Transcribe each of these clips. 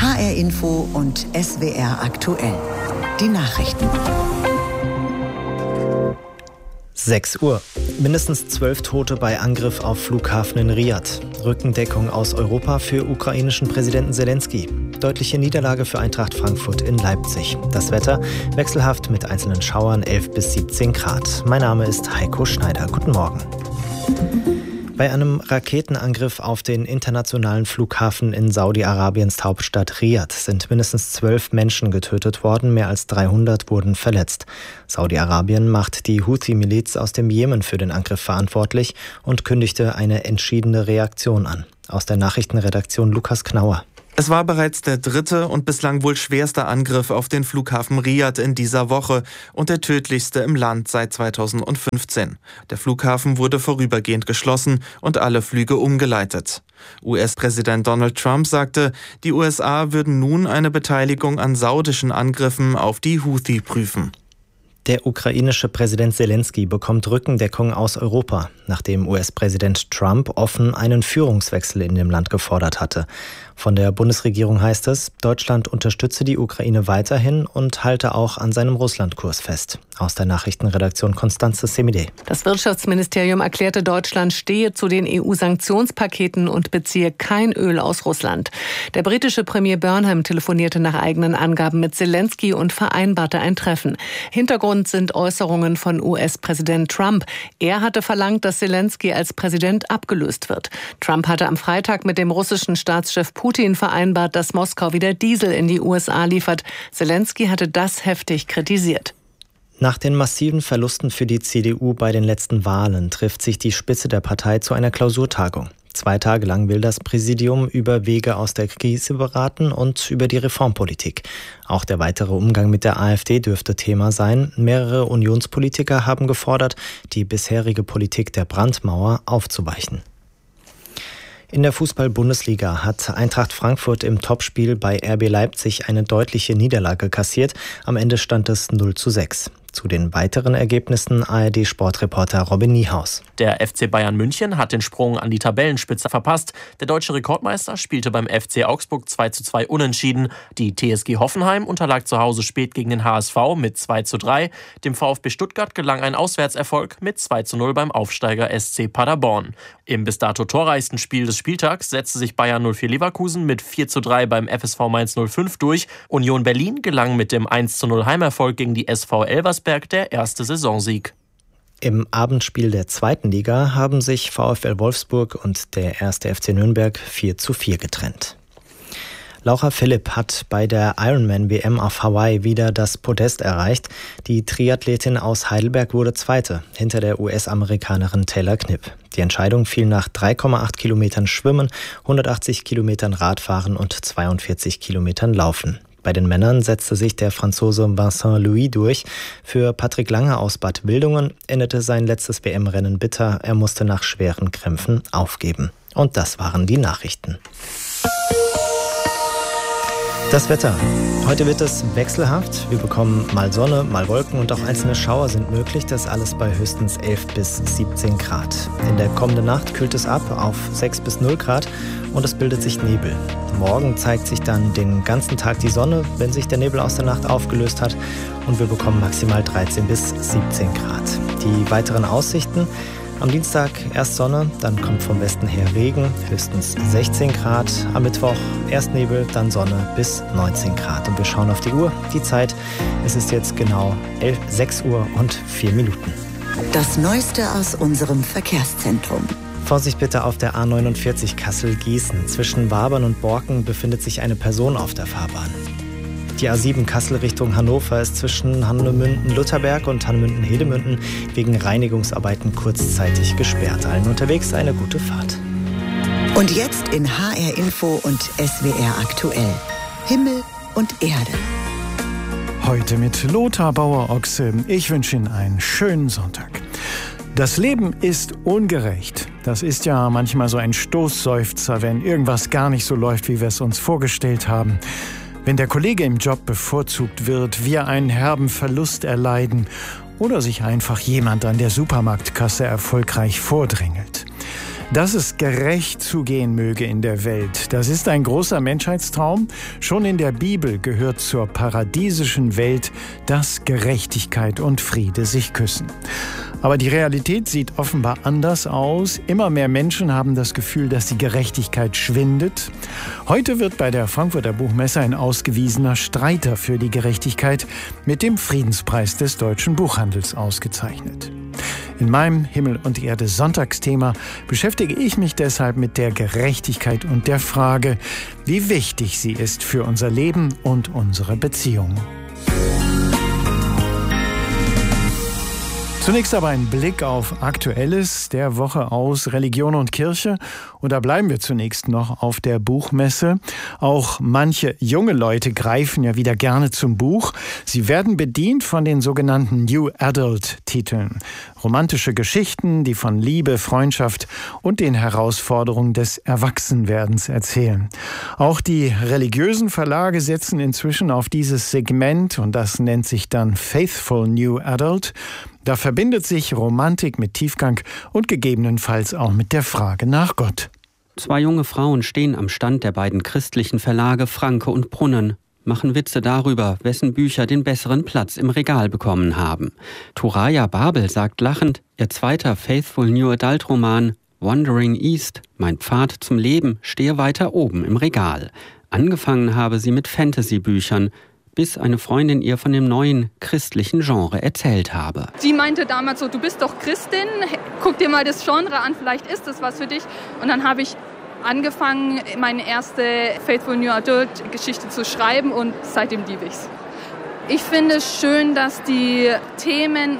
HR Info und SWR aktuell. Die Nachrichten. 6 Uhr. Mindestens 12 Tote bei Angriff auf Flughafen in Riad. Rückendeckung aus Europa für ukrainischen Präsidenten Selenskyj. Deutliche Niederlage für Eintracht Frankfurt in Leipzig. Das Wetter wechselhaft mit einzelnen Schauern 11 bis 17 Grad. Mein Name ist Heiko Schneider. Guten Morgen. Bei einem Raketenangriff auf den internationalen Flughafen in Saudi-Arabiens Hauptstadt Riad sind mindestens 12 Menschen getötet worden, mehr als 300 wurden verletzt. Saudi-Arabien macht die Houthi-Miliz aus dem Jemen für den Angriff verantwortlich und kündigte eine entschiedene Reaktion an. Aus der Nachrichtenredaktion Lukas Knauer. Es war bereits der dritte und bislang wohl schwerste Angriff auf den Flughafen Riad in dieser Woche und der tödlichste im Land seit 2015. Der Flughafen wurde vorübergehend geschlossen und alle Flüge umgeleitet. US-Präsident Donald Trump sagte, die USA würden nun eine Beteiligung an saudischen Angriffen auf die Houthi prüfen. Der ukrainische Präsident Selenskyj bekommt Rückendeckung aus Europa, nachdem US-Präsident Trump offen einen Führungswechsel in dem Land gefordert hatte. Von der Bundesregierung heißt es, Deutschland unterstütze die Ukraine weiterhin und halte auch an seinem Russlandkurs fest. Aus der Nachrichtenredaktion Constanze Semide. Das Wirtschaftsministerium erklärte, Deutschland stehe zu den EU-Sanktionspaketen und beziehe kein Öl aus Russland. Der britische Premier Burnham telefonierte nach eigenen Angaben mit Selenskyj und vereinbarte ein Treffen. Hintergrund sind Äußerungen von US-Präsident Trump. Er hatte verlangt, dass Selenskyj als Präsident abgelöst wird. Trump hatte am Freitag mit dem russischen Staatschef Putin vereinbart, dass Moskau wieder Diesel in die USA liefert. Selenskyj hatte das heftig kritisiert. Nach den massiven Verlusten für die CDU bei den letzten Wahlen trifft sich die Spitze der Partei zu einer Klausurtagung. 2 Tage lang will das Präsidium über Wege aus der Krise beraten und über die Reformpolitik. Auch der weitere Umgang mit der AfD dürfte Thema sein. Mehrere Unionspolitiker haben gefordert, die bisherige Politik der Brandmauer aufzuweichen. In der Fußball-Bundesliga hat Eintracht Frankfurt im Topspiel bei RB Leipzig eine deutliche Niederlage kassiert. Am Ende stand es 0:6. Zu den weiteren Ergebnissen ARD-Sportreporter Robin Niehaus. Der FC Bayern München hat den Sprung an die Tabellenspitze verpasst. Der deutsche Rekordmeister spielte beim FC Augsburg 2:2 unentschieden. Die TSG Hoffenheim unterlag zu Hause spät gegen den HSV mit 2:3. Dem VfB Stuttgart gelang ein Auswärtserfolg mit 2:0 beim Aufsteiger SC Paderborn. Im bis dato torreichsten Spiel des Spieltags setzte sich Bayern 04 Leverkusen mit 4:3 beim FSV Mainz 05 durch. Union Berlin gelang mit dem 1:0 Heimerfolg gegen die SV Elversberg der erste Saisonsieg. Im Abendspiel der 2. Liga haben sich VfL Wolfsburg und der 1. FC Nürnberg 4:4 getrennt. Laura Philipp hat bei der Ironman-WM auf Hawaii wieder das Podest erreicht. Die Triathletin aus Heidelberg wurde Zweite, hinter der US-Amerikanerin Taylor Knipp. Die Entscheidung fiel nach 3,8 Kilometern Schwimmen, 180 Kilometern Radfahren und 42 Kilometern Laufen. Bei den Männern setzte sich der Franzose Vincent Louis durch. Für Patrick Lange aus Bad Wildungen endete sein letztes WM-Rennen bitter. Er musste nach schweren Krämpfen aufgeben. Und das waren die Nachrichten. Das Wetter. Heute wird es wechselhaft. Wir bekommen mal Sonne, mal Wolken und auch einzelne Schauer sind möglich. Das alles bei höchstens 11 bis 17 Grad. In der kommenden Nacht kühlt es ab auf 6 bis 0 Grad und es bildet sich Nebel. Morgen zeigt sich dann den ganzen Tag die Sonne, wenn sich der Nebel aus der Nacht aufgelöst hat. Und wir bekommen maximal 13 bis 17 Grad. Die weiteren Aussichten: am Dienstag erst Sonne, dann kommt vom Westen her Regen, höchstens 16 Grad. Am Mittwoch erst Nebel, dann Sonne bis 19 Grad. Und wir schauen auf die Uhr. Die Zeit, es ist jetzt genau 6 Uhr und 4 Minuten. Das Neueste aus unserem Verkehrszentrum. Vorsicht bitte auf der A49 Kassel-Gießen. Zwischen Wabern und Borken befindet sich eine Person auf der Fahrbahn. Die A7 Kassel Richtung Hannover ist zwischen Hannemünden-Lutherberg und Hannemünden-Hedemünden wegen Reinigungsarbeiten kurzzeitig gesperrt. Allen unterwegs eine gute Fahrt. Und jetzt in HR Info und SWR aktuell. Himmel und Erde. Heute mit Lothar Bauer-Ochse. Ich wünsche Ihnen einen schönen Sonntag. Das Leben ist ungerecht. Das ist ja manchmal so ein Stoßseufzer, wenn irgendwas gar nicht so läuft, wie wir es uns vorgestellt haben. Wenn der Kollege im Job bevorzugt wird, wir einen herben Verlust erleiden oder sich einfach jemand an der Supermarktkasse erfolgreich vordrängelt. Dass es gerecht zugehen möge in der Welt, das ist ein großer Menschheitstraum. Schon in der Bibel gehört zur paradiesischen Welt, dass Gerechtigkeit und Friede sich küssen. Aber die Realität sieht offenbar anders aus. Immer mehr Menschen haben das Gefühl, dass die Gerechtigkeit schwindet. Heute wird bei der Frankfurter Buchmesse ein ausgewiesener Streiter für die Gerechtigkeit mit dem Friedenspreis des deutschen Buchhandels ausgezeichnet. In meinem Himmel und Erde Sonntagsthema beschäftige ich mich deshalb mit der Gerechtigkeit und der Frage, wie wichtig sie ist für unser Leben und unsere Beziehungen. Zunächst aber ein Blick auf Aktuelles der Woche aus Religion und Kirche. Und da bleiben wir zunächst noch auf der Buchmesse. Auch manche junge Leute greifen ja wieder gerne zum Buch. Sie werden bedient von den sogenannten New Adult-Titeln. Romantische Geschichten, die von Liebe, Freundschaft und den Herausforderungen des Erwachsenwerdens erzählen. Auch die religiösen Verlage setzen inzwischen auf dieses Segment und das nennt sich dann Faithful New Adult. Da verbindet sich Romantik mit Tiefgang und gegebenenfalls auch mit der Frage nach Gott. 2 junge Frauen stehen am Stand der beiden christlichen Verlage Franke und Brunnen, machen Witze darüber, wessen Bücher den besseren Platz im Regal bekommen haben. Thoraya Babel sagt lachend, ihr zweiter Faithful New Adult Roman Wandering East, mein Pfad zum Leben, stehe weiter oben im Regal. Angefangen habe sie mit Fantasy-Büchern, bis eine Freundin ihr von dem neuen christlichen Genre erzählt habe. Sie meinte damals so, du bist doch Christin, guck dir mal das Genre an, vielleicht ist das was für dich. Und dann habe ich angefangen, meine erste Faithful New Adult Geschichte zu schreiben und seitdem liebe ich's. Ich finde es schön, dass die Themen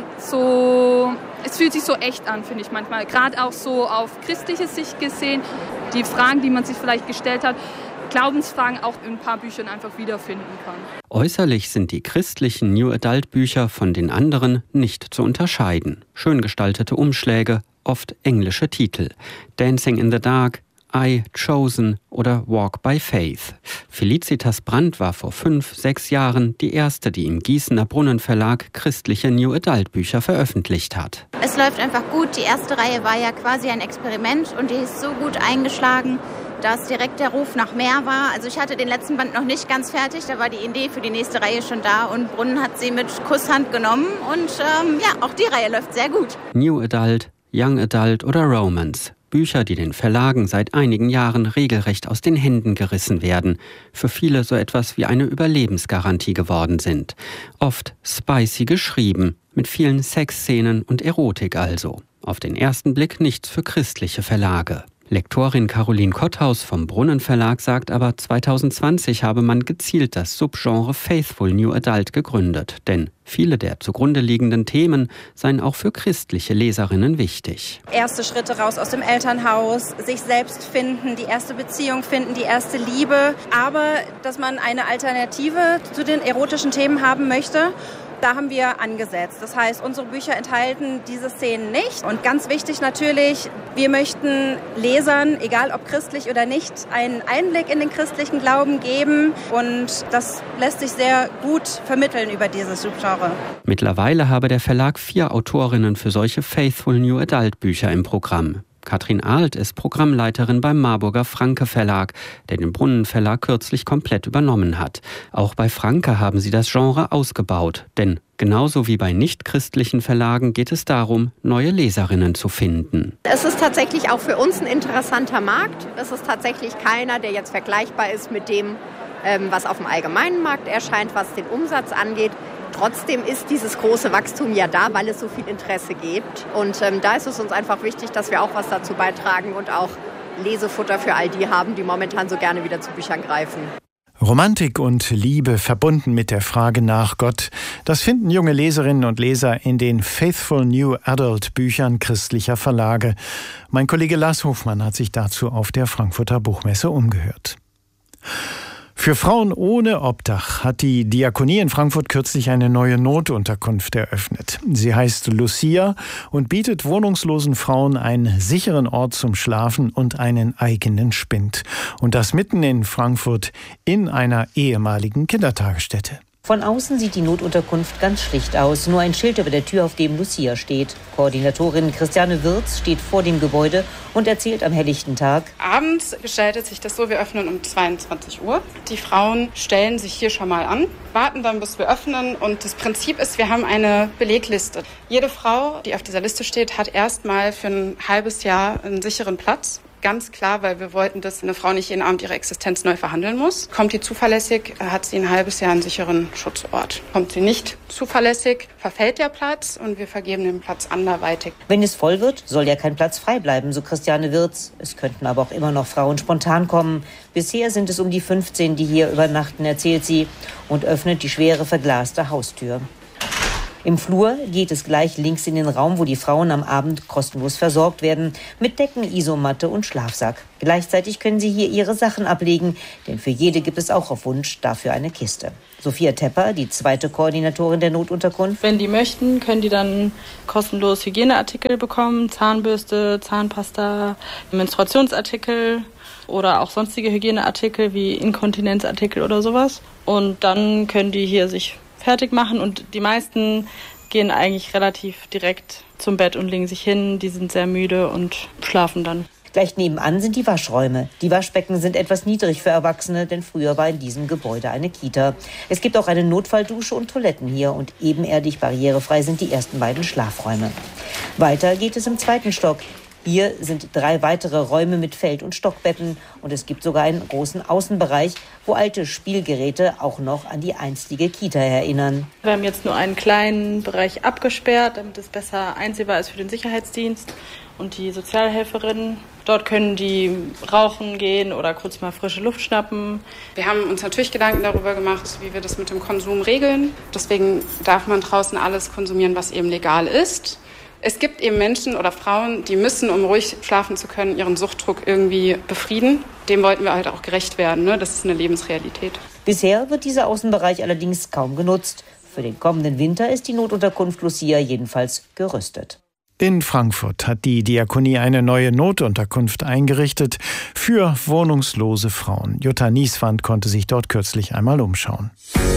es fühlt sich so echt an, finde ich manchmal. Gerade auch so auf christliche Sicht gesehen, die Fragen, die man sich vielleicht gestellt hat, Glaubensfragen auch in ein paar Büchern einfach wiederfinden kann. Äußerlich sind die christlichen New Adult Bücher von den anderen nicht zu unterscheiden. Schön gestaltete Umschläge, oft englische Titel. Dancing in the Dark, I, Chosen oder Walk by Faith. Felicitas Brandt war vor 5-6 Jahren die erste, die im Gießener Brunnenverlag christliche New Adult Bücher veröffentlicht hat. Es läuft einfach gut. Die erste Reihe war ja quasi ein Experiment und die ist so gut eingeschlagen, dass direkt der Ruf nach mehr war. Also ich hatte den letzten Band noch nicht ganz fertig, da war die Idee für die nächste Reihe schon da und Brunnen hat sie mit Kusshand genommen und auch die Reihe läuft sehr gut. New Adult, Young Adult oder Romance. Bücher, die den Verlagen seit einigen Jahren regelrecht aus den Händen gerissen werden, für viele so etwas wie eine Überlebensgarantie geworden sind. Oft spicy geschrieben, mit vielen Sexszenen und Erotik also. Auf den ersten Blick nichts für christliche Verlage. Lektorin Caroline Kotthaus vom Brunnen Verlag sagt aber, 2020 habe man gezielt das Subgenre Faithful New Adult gegründet. Denn viele der zugrunde liegenden Themen seien auch für christliche Leserinnen wichtig. Erste Schritte raus aus dem Elternhaus, sich selbst finden, die erste Beziehung finden, die erste Liebe. Aber dass man eine Alternative zu den erotischen Themen haben möchte, da haben wir angesetzt. Das heißt, unsere Bücher enthalten diese Szenen nicht. Und ganz wichtig natürlich, wir möchten Lesern, egal ob christlich oder nicht, einen Einblick in den christlichen Glauben geben. Und das lässt sich sehr gut vermitteln über dieses Subgenre. Mittlerweile habe der Verlag 4 Autorinnen für solche Faithful New Adult Bücher im Programm. Katrin Ahlt ist Programmleiterin beim Marburger Franke Verlag, der den Brunnen Verlag kürzlich komplett übernommen hat. Auch bei Franke haben sie das Genre ausgebaut, denn genauso wie bei nichtchristlichen Verlagen geht es darum, neue Leserinnen zu finden. Es ist tatsächlich auch für uns ein interessanter Markt. Es ist tatsächlich keiner, der jetzt vergleichbar ist mit dem, was auf dem allgemeinen Markt erscheint, was den Umsatz angeht. Trotzdem ist dieses große Wachstum ja da, weil es so viel Interesse gibt. Und da ist es uns einfach wichtig, dass wir auch was dazu beitragen und auch Lesefutter für all die haben, die momentan so gerne wieder zu Büchern greifen. Romantik und Liebe verbunden mit der Frage nach Gott, das finden junge Leserinnen und Leser in den Faithful New Adult Büchern christlicher Verlage. Mein Kollege Lars Hofmann hat sich dazu auf der Frankfurter Buchmesse umgehört. Für Frauen ohne Obdach hat die Diakonie in Frankfurt kürzlich eine neue Notunterkunft eröffnet. Sie heißt Lucia und bietet wohnungslosen Frauen einen sicheren Ort zum Schlafen und einen eigenen Spind. Und das mitten in Frankfurt in einer ehemaligen Kindertagesstätte. Von außen sieht die Notunterkunft ganz schlicht aus. Nur ein Schild über der Tür, auf dem Lucia steht. Koordinatorin Christiane Wirz steht vor dem Gebäude und erzählt am helllichten Tag: Abends gestaltet sich das so, wir öffnen um 22 Uhr. Die Frauen stellen sich hier schon mal an, warten dann, bis wir öffnen. Und das Prinzip ist, wir haben eine Belegliste. Jede Frau, die auf dieser Liste steht, hat erstmal für ein halbes Jahr einen sicheren Platz. Ganz klar, weil wir wollten, dass eine Frau nicht jeden Abend ihre Existenz neu verhandeln muss. Kommt die zuverlässig, hat sie ein halbes Jahr einen sicheren Schutzort. Kommt sie nicht zuverlässig, verfällt der Platz und wir vergeben den Platz anderweitig. Wenn es voll wird, soll ja kein Platz frei bleiben, so Christiane Wirz. Es könnten aber auch immer noch Frauen spontan kommen. Bisher sind es um die 15, die hier übernachten, erzählt sie und öffnet die schwere verglaste Haustür. Im Flur geht es gleich links in den Raum, wo die Frauen am Abend kostenlos versorgt werden, mit Decken, Isomatte und Schlafsack. Gleichzeitig können sie hier ihre Sachen ablegen, denn für jede gibt es auch auf Wunsch dafür eine Kiste. Sophia Tepper, die zweite Koordinatorin der Notunterkunft: Wenn die möchten, können die dann kostenlos Hygieneartikel bekommen, Zahnbürste, Zahnpasta, Menstruationsartikel oder auch sonstige Hygieneartikel wie Inkontinenzartikel oder sowas. Und dann können die hier sich fertig machen und die meisten gehen eigentlich relativ direkt zum Bett und legen sich hin. Die sind sehr müde und schlafen dann. Gleich nebenan sind die Waschräume. Die Waschbecken sind etwas niedrig für Erwachsene, denn früher war in diesem Gebäude eine Kita. Es gibt auch eine Notfalldusche und Toiletten hier und ebenerdig barrierefrei sind die ersten beiden Schlafräume. Weiter geht es im zweiten Stock. Hier sind 3 weitere Räume mit Feld- und Stockbetten und es gibt sogar einen großen Außenbereich, wo alte Spielgeräte auch noch an die einstige Kita erinnern. Wir haben jetzt nur einen kleinen Bereich abgesperrt, damit es besser einsehbar ist für den Sicherheitsdienst und die Sozialhelferinnen. Dort können die rauchen gehen oder kurz mal frische Luft schnappen. Wir haben uns natürlich Gedanken darüber gemacht, wie wir das mit dem Konsum regeln. Deswegen darf man draußen alles konsumieren, was eben legal ist. Es gibt eben Menschen oder Frauen, die müssen, um ruhig schlafen zu können, ihren Suchtdruck irgendwie befrieden. Dem wollten wir halt auch gerecht werden, ne? Das ist eine Lebensrealität. Bisher wird dieser Außenbereich allerdings kaum genutzt. Für den kommenden Winter ist die Notunterkunft Lucia jedenfalls gerüstet. In Frankfurt hat die Diakonie eine neue Notunterkunft eingerichtet für wohnungslose Frauen. Jutta Nieswand konnte sich dort kürzlich einmal umschauen.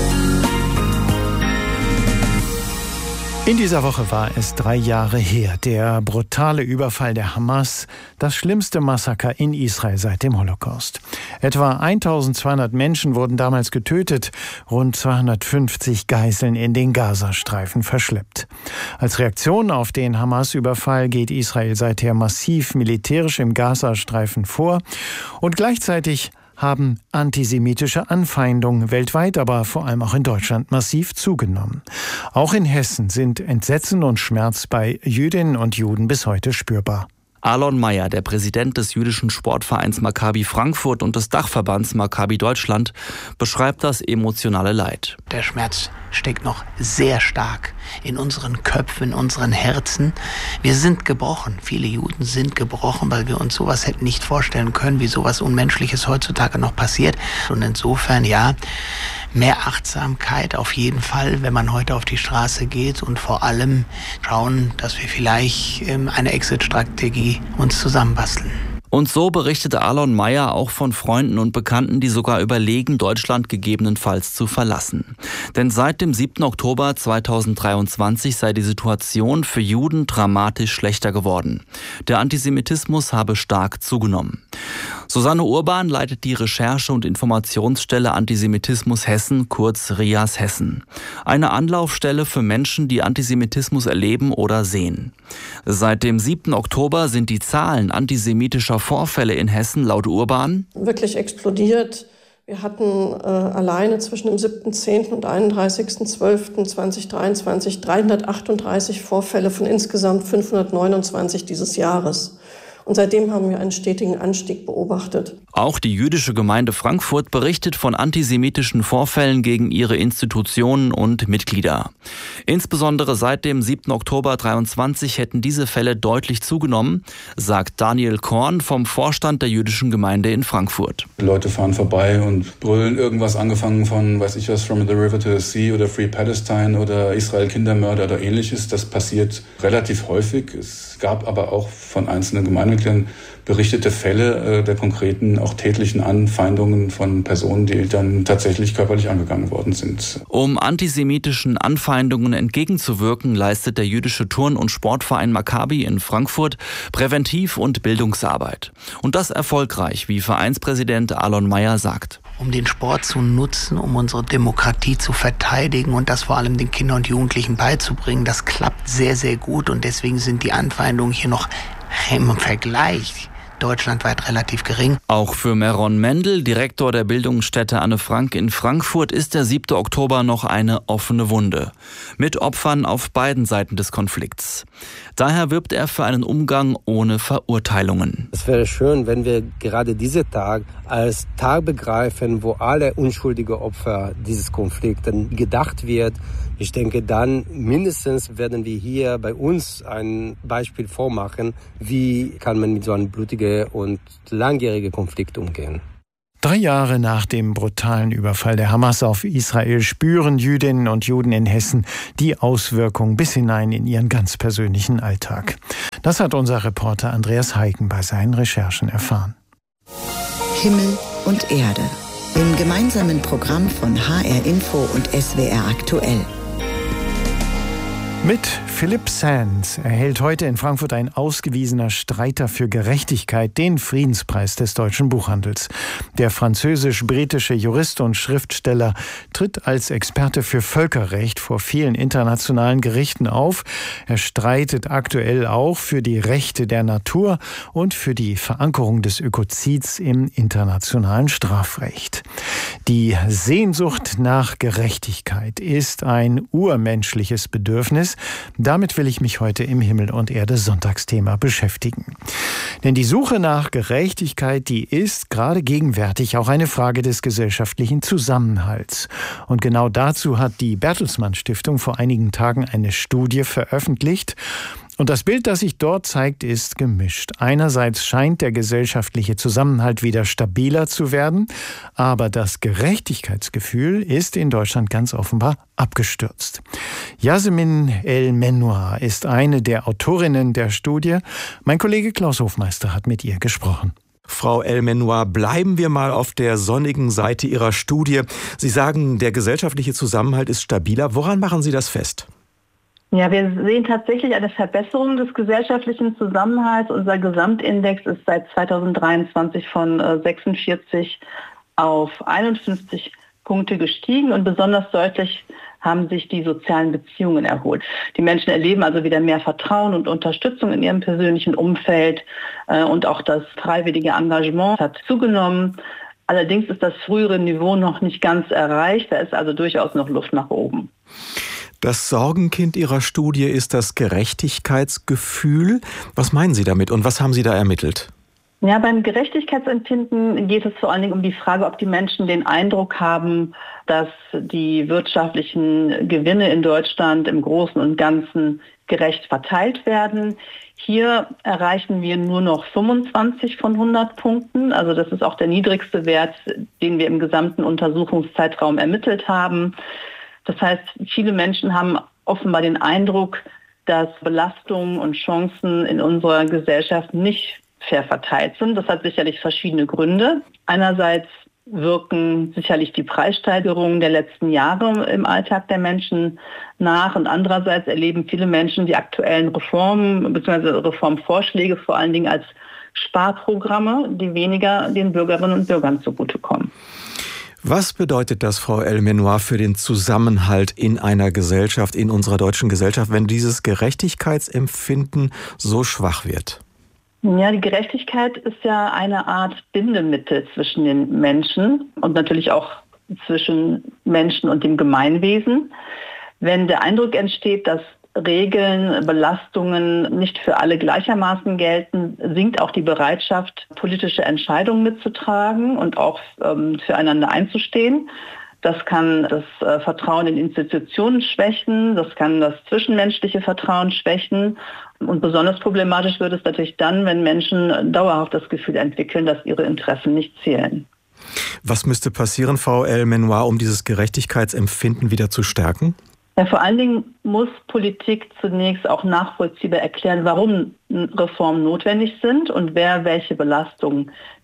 In dieser Woche war es 3 Jahre her, der brutale Überfall der Hamas, das schlimmste Massaker in Israel seit dem Holocaust. Etwa 1200 Menschen wurden damals getötet, rund 250 Geiseln in den Gazastreifen verschleppt. Als Reaktion auf den Hamas-Überfall geht Israel seither massiv militärisch im Gazastreifen vor und gleichzeitig haben antisemitische Anfeindungen weltweit, aber vor allem auch in Deutschland massiv zugenommen. Auch in Hessen sind Entsetzen und Schmerz bei Jüdinnen und Juden bis heute spürbar. Alon Meyer, der Präsident des jüdischen Sportvereins Maccabi Frankfurt und des Dachverbands Maccabi Deutschland, beschreibt das emotionale Leid. Der Schmerz steckt noch sehr stark in unseren Köpfen, in unseren Herzen. Wir sind gebrochen. Viele Juden sind gebrochen, weil wir uns sowas hätten nicht vorstellen können, wie sowas Unmenschliches heutzutage noch passiert. Und insofern, ja, mehr Achtsamkeit auf jeden Fall, wenn man heute auf die Straße geht und vor allem schauen, dass wir vielleicht eine Exit-Strategie uns zusammenbasteln. Und so berichtete Alon Meyer auch von Freunden und Bekannten, die sogar überlegen, Deutschland gegebenenfalls zu verlassen. Denn seit dem 7. Oktober 2023 sei die Situation für Juden dramatisch schlechter geworden. Der Antisemitismus habe stark zugenommen. Susanne Urban leitet die Recherche- und Informationsstelle Antisemitismus Hessen, kurz RIAS Hessen. Eine Anlaufstelle für Menschen, die Antisemitismus erleben oder sehen. Seit dem 7. Oktober sind die Zahlen antisemitischer Vorfälle in Hessen laut Urban wirklich explodiert. Wir hatten alleine zwischen dem 7.10. und 31.12.2023 338 Vorfälle von insgesamt 529 dieses Jahres. Und seitdem haben wir einen stetigen Anstieg beobachtet. Auch die jüdische Gemeinde Frankfurt berichtet von antisemitischen Vorfällen gegen ihre Institutionen und Mitglieder. Insbesondere seit dem 7. Oktober 2023 hätten diese Fälle deutlich zugenommen, sagt Daniel Korn vom Vorstand der jüdischen Gemeinde in Frankfurt. Die Leute fahren vorbei und brüllen irgendwas, angefangen von, weiß ich was, From the River to the Sea oder Free Palestine oder Israel Kindermörder oder ähnliches. Das passiert relativ häufig. Es gab aber auch von einzelnen Gemeindemitgliedern berichtete Fälle der konkreten auch tätlichen Anfeindungen von Personen, die dann tatsächlich körperlich angegangen worden sind. Um antisemitischen Anfeindungen entgegenzuwirken, leistet der jüdische Turn- und Sportverein Maccabi in Frankfurt Präventiv- und Bildungsarbeit. Und das erfolgreich, wie Vereinspräsident Alon Mayer sagt. Um den Sport zu nutzen, um unsere Demokratie zu verteidigen und das vor allem den Kindern und Jugendlichen beizubringen, das klappt sehr, sehr gut. Und deswegen sind die Anfeindungen hier noch im Vergleich deutschlandweit relativ gering. Auch für Meron Mendel, Direktor der Bildungsstätte Anne Frank in Frankfurt, ist der 7. Oktober noch eine offene Wunde. Mit Opfern auf beiden Seiten des Konflikts. Daher wirbt er für einen Umgang ohne Verurteilungen. Es wäre schön, wenn wir gerade diesen Tag als Tag begreifen, wo alle unschuldigen Opfer dieses Konflikts gedacht wird. Ich denke, dann mindestens werden wir hier bei uns ein Beispiel vormachen, wie kann man mit so einem blutigen und langjährigen Konflikt umgehen. 3 Jahre nach dem brutalen Überfall der Hamas auf Israel spüren Jüdinnen und Juden in Hessen die Auswirkungen bis hinein in ihren ganz persönlichen Alltag. Das hat unser Reporter Andreas Heiken bei seinen Recherchen erfahren. Himmel und Erde. Im gemeinsamen Programm von HR Info und SWR aktuell. Mit Philipp Sands erhält heute in Frankfurt ein ausgewiesener Streiter für Gerechtigkeit den Friedenspreis des deutschen Buchhandels. Der französisch-britische Jurist und Schriftsteller tritt als Experte für Völkerrecht vor vielen internationalen Gerichten auf. Er streitet aktuell auch für die Rechte der Natur und für die Verankerung des Ökozids im internationalen Strafrecht. Die Sehnsucht nach Gerechtigkeit ist ein urmenschliches Bedürfnis. Damit will ich mich heute im Himmel und Erde Sonntagsthema beschäftigen. Denn die Suche nach Gerechtigkeit, die ist gerade gegenwärtig auch eine Frage des gesellschaftlichen Zusammenhalts. Und genau dazu hat die Bertelsmann Stiftung vor einigen Tagen eine Studie veröffentlicht. Und das Bild, das sich dort zeigt, ist gemischt. Einerseits scheint der gesellschaftliche Zusammenhalt wieder stabiler zu werden, aber das Gerechtigkeitsgefühl ist in Deutschland ganz offenbar abgestürzt. Yasemin El-Mennour ist eine der Autorinnen der Studie. Mein Kollege Klaus Hofmeister hat mit ihr gesprochen. Frau El-Mennour, bleiben wir mal auf der sonnigen Seite Ihrer Studie. Sie sagen, der gesellschaftliche Zusammenhalt ist stabiler. Woran machen Sie das fest? Ja, wir sehen tatsächlich eine Verbesserung des gesellschaftlichen Zusammenhalts. Unser Gesamtindex ist seit 2023 von 46 auf 51 Punkte gestiegen und besonders deutlich haben sich die sozialen Beziehungen erholt. Die Menschen erleben also wieder mehr Vertrauen und Unterstützung in ihrem persönlichen Umfeld und auch das freiwillige Engagement hat zugenommen. Allerdings ist das frühere Niveau noch nicht ganz erreicht. Da ist also durchaus noch Luft nach oben. Das Sorgenkind Ihrer Studie ist das Gerechtigkeitsgefühl. Was meinen Sie damit und was haben Sie da ermittelt? Ja, beim Gerechtigkeitsempfinden geht es vor allen Dingen um die Frage, ob die Menschen den Eindruck haben, dass die wirtschaftlichen Gewinne in Deutschland im Großen und Ganzen gerecht verteilt werden. Hier erreichen wir nur noch 25 von 100 Punkten. Also das ist auch der niedrigste Wert, den wir im gesamten Untersuchungszeitraum ermittelt haben. Das heißt, viele Menschen haben offenbar den Eindruck, dass Belastungen und Chancen in unserer Gesellschaft nicht fair verteilt sind. Das hat sicherlich verschiedene Gründe. Einerseits wirken sicherlich die Preissteigerungen der letzten Jahre im Alltag der Menschen nach und andererseits erleben viele Menschen die aktuellen Reformen bzw. Reformvorschläge vor allen Dingen als Sparprogramme, die weniger den Bürgerinnen und Bürgern zugutekommen. Was bedeutet das, Frau El-Mennour, für den Zusammenhalt in einer Gesellschaft, in unserer deutschen Gesellschaft, wenn dieses Gerechtigkeitsempfinden so schwach wird? Ja, die Gerechtigkeit ist ja eine Art Bindemittel zwischen den Menschen und natürlich auch zwischen Menschen und dem Gemeinwesen. Wenn der Eindruck entsteht, dass Regeln, Belastungen nicht für alle gleichermaßen gelten, sinkt auch die Bereitschaft, politische Entscheidungen mitzutragen und auch füreinander einzustehen. Das kann das Vertrauen in Institutionen schwächen, das kann das zwischenmenschliche Vertrauen schwächen. Und besonders problematisch wird es natürlich dann, wenn Menschen dauerhaft das Gefühl entwickeln, dass ihre Interessen nicht zählen. Was müsste passieren, Frau El-Mennour, um dieses Gerechtigkeitsempfinden wieder zu stärken? Ja, vor allen Dingen muss Politik zunächst auch nachvollziehbar erklären, warum Reformen notwendig sind und wer welche Belastungen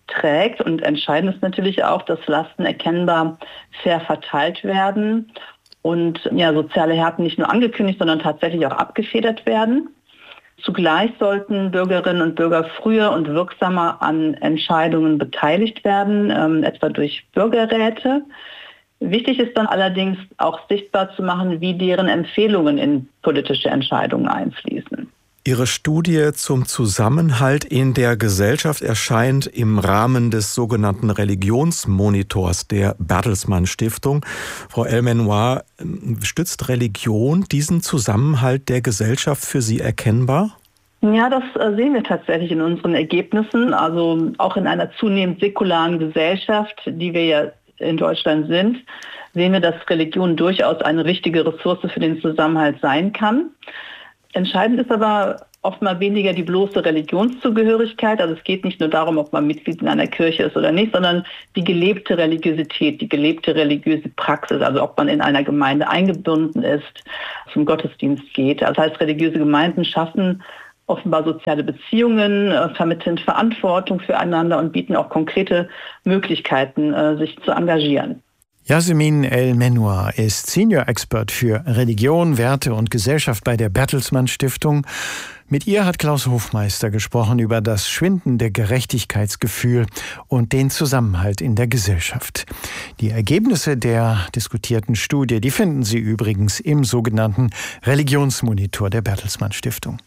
trägt. Und entscheidend ist natürlich auch, dass Lasten erkennbar fair verteilt werden und soziale Härten nicht nur angekündigt, sondern tatsächlich auch abgefedert werden. Zugleich sollten Bürgerinnen und Bürger früher und wirksamer an Entscheidungen beteiligt werden, etwa durch Bürgerräte. Wichtig ist dann allerdings auch sichtbar zu machen, wie deren Empfehlungen in politische Entscheidungen einfließen. Ihre Studie zum Zusammenhalt in der Gesellschaft erscheint im Rahmen des sogenannten Religionsmonitors der Bertelsmann Stiftung. Frau El-Menoir, stützt Religion diesen Zusammenhalt der Gesellschaft für Sie erkennbar? Ja, das sehen wir tatsächlich in unseren Ergebnissen. Also auch in einer zunehmend säkularen Gesellschaft, die wir ja in Deutschland sind, sehen wir, dass Religion durchaus eine wichtige Ressource für den Zusammenhalt sein kann. Entscheidend ist aber oftmals weniger die bloße Religionszugehörigkeit. Also es geht nicht nur darum, ob man Mitglied in einer Kirche ist oder nicht, sondern die gelebte Religiosität, die gelebte religiöse Praxis. Also ob man in einer Gemeinde eingebunden ist, zum Gottesdienst geht. Das heißt, religiöse Gemeinden schaffen offenbar soziale Beziehungen, vermitteln Verantwortung füreinander und bieten auch konkrete Möglichkeiten, sich zu engagieren. Yasemin El-Menoir ist Senior Expert für Religion, Werte und Gesellschaft bei der Bertelsmann Stiftung. Mit ihr hat Klaus Hofmeister gesprochen über das schwindende Gerechtigkeitsgefühl und den Zusammenhalt in der Gesellschaft. Die Ergebnisse der diskutierten Studie, die finden Sie übrigens im sogenannten Religionsmonitor der Bertelsmann Stiftung.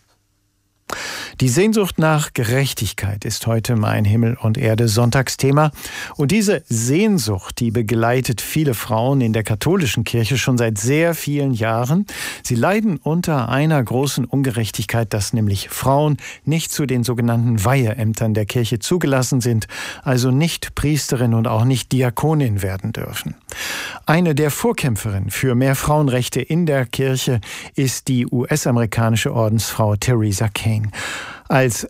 Die Sehnsucht nach Gerechtigkeit ist heute Mein Himmel und Erde Sonntagsthema. Und diese Sehnsucht, die begleitet viele Frauen in der katholischen Kirche schon seit sehr vielen Jahren. Sie leiden unter einer großen Ungerechtigkeit, dass nämlich Frauen nicht zu den sogenannten Weiheämtern der Kirche zugelassen sind, also nicht Priesterin und auch nicht Diakonin werden dürfen. Eine der Vorkämpferinnen für mehr Frauenrechte in der Kirche ist die US-amerikanische Ordensfrau Theresa Cain. Als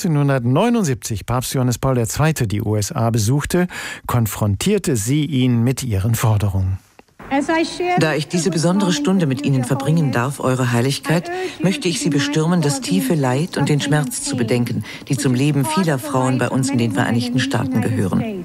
1979 Papst Johannes Paul II. Die USA besuchte, konfrontierte sie ihn mit ihren Forderungen. Da ich diese besondere Stunde mit Ihnen verbringen darf, Eure Heiligkeit, möchte ich Sie bestürmen, das tiefe Leid und den Schmerz zu bedenken, die zum Leben vieler Frauen bei uns in den Vereinigten Staaten gehören.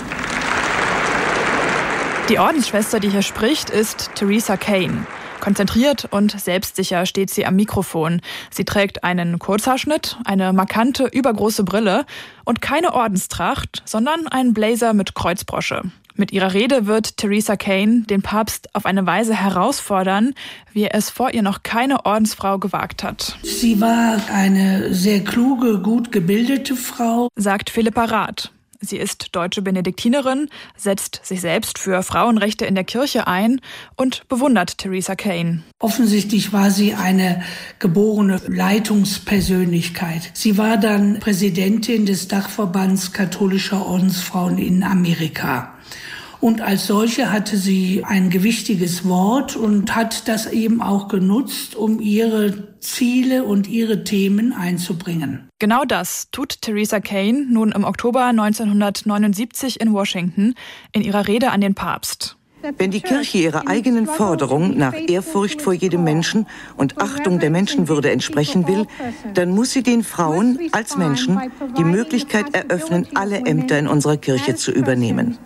Die Ordensschwester, die hier spricht, ist Theresa Cain. Konzentriert und selbstsicher steht sie am Mikrofon. Sie trägt einen Kurzhaarschnitt, eine markante, übergroße Brille und keine Ordenstracht, sondern einen Blazer mit Kreuzbrosche. Mit ihrer Rede wird Theresa Cain den Papst auf eine Weise herausfordern, wie er es vor ihr noch keine Ordensfrau gewagt hat. Sie war eine sehr kluge, gut gebildete Frau, sagt Philippa Rath. Sie ist deutsche Benediktinerin, setzt sich selbst für Frauenrechte in der Kirche ein und bewundert Theresa Cain. Offensichtlich war sie eine geborene Leitungspersönlichkeit. Sie war dann Präsidentin des Dachverbands katholischer Ordensfrauen in Amerika. Und als solche hatte sie ein gewichtiges Wort und hat das eben auch genutzt, um ihre Ziele und ihre Themen einzubringen. Genau das tut Theresa Cain nun im Oktober 1979 in Washington in ihrer Rede an den Papst. Wenn die Kirche ihrer eigenen Forderung nach Ehrfurcht vor jedem Menschen und Achtung der Menschenwürde entsprechen will, dann muss sie den Frauen als Menschen die Möglichkeit eröffnen, alle Ämter in unserer Kirche zu übernehmen.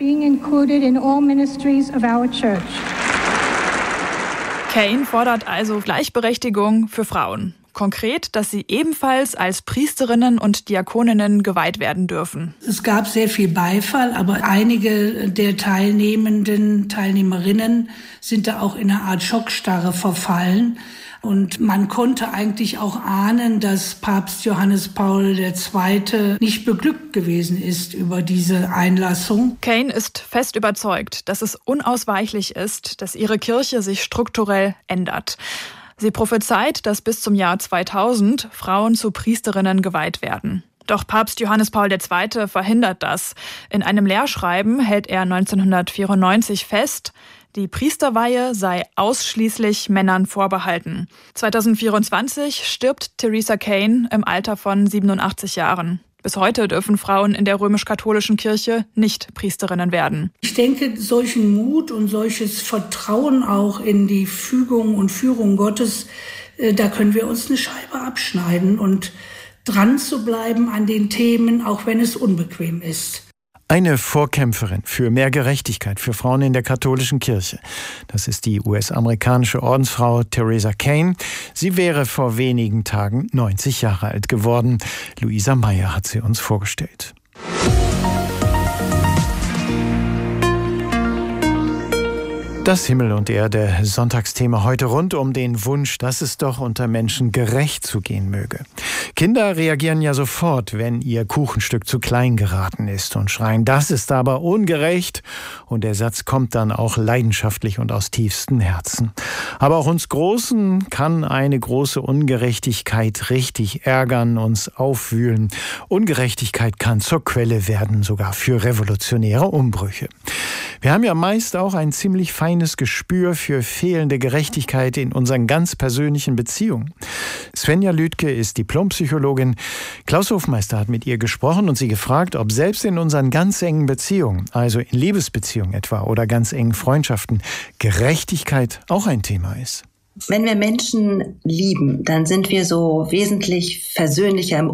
Cain fordert also Gleichberechtigung für Frauen. Konkret, dass sie ebenfalls als Priesterinnen und Diakoninnen geweiht werden dürfen. Es gab sehr viel Beifall, aber einige der Teilnehmerinnen sind da auch in eine Art Schockstarre verfallen. Und man konnte eigentlich auch ahnen, dass Papst Johannes Paul II. Nicht beglückt gewesen ist über diese Einlassung. Cain ist fest überzeugt, dass es unausweichlich ist, dass ihre Kirche sich strukturell ändert. Sie prophezeit, dass bis zum Jahr 2000 Frauen zu Priesterinnen geweiht werden. Doch Papst Johannes Paul II. Verhindert das. In einem Lehrschreiben hält er 1994 fest, die Priesterweihe sei ausschließlich Männern vorbehalten. 2024 stirbt Theresa Cain im Alter von 87 Jahren. Bis heute dürfen Frauen in der römisch-katholischen Kirche nicht Priesterinnen werden. Ich denke, solchen Mut und solches Vertrauen auch in die Fügung und Führung Gottes, da können wir uns eine Scheibe abschneiden und dran zu bleiben an den Themen, auch wenn es unbequem ist. Eine Vorkämpferin für mehr Gerechtigkeit für Frauen in der katholischen Kirche. Das ist die US-amerikanische Ordensfrau Teresa Kane. Sie wäre vor wenigen Tagen 90 Jahre alt geworden. Luisa Meyer hat sie uns vorgestellt. Das Himmel und Erde Sonntagsthema heute rund um den Wunsch, dass es doch unter Menschen gerecht zugehen möge. Kinder reagieren ja sofort, wenn ihr Kuchenstück zu klein geraten ist und schreien, das ist aber ungerecht. Und der Satz kommt dann auch leidenschaftlich und aus tiefstem Herzen. Aber auch uns Großen kann eine große Ungerechtigkeit richtig ärgern, uns aufwühlen. Ungerechtigkeit kann zur Quelle werden, sogar für revolutionäre Umbrüche. Wir haben ja meist auch ein ziemlich feines Gespür für fehlende Gerechtigkeit in unseren ganz persönlichen Beziehungen. Svenja Lüdke ist Diplompsychologin. Klaus Hofmeister hat mit ihr gesprochen und sie gefragt, ob selbst in unseren ganz engen Beziehungen, also in Liebesbeziehungen etwa oder ganz engen Freundschaften, Gerechtigkeit auch ein Thema ist. Wenn wir Menschen lieben, dann sind wir so wesentlich versöhnlicher im